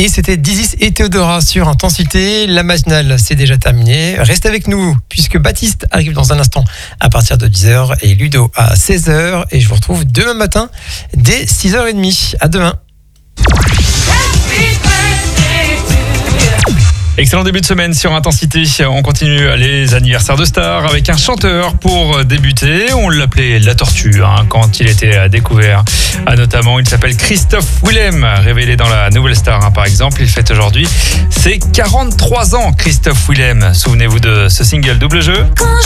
Et c'était Dizis et Théodora sur Intensité. La matinale, c'est déjà terminé. Reste avec nous, puisque Baptiste arrive dans un instant à partir de 10h et Ludo à 16h. Et je vous retrouve demain matin dès 6h30. À demain. Excellent début de semaine sur Intensité. On continue les anniversaires de stars avec un chanteur pour débuter. On l'appelait La Tortue quand il était découvert. Notamment, il s'appelle Christophe Willem, révélé dans la Nouvelle Star par exemple. Il fête aujourd'hui ses 43 ans, Christophe Willem. Souvenez-vous de ce single Double Jeu.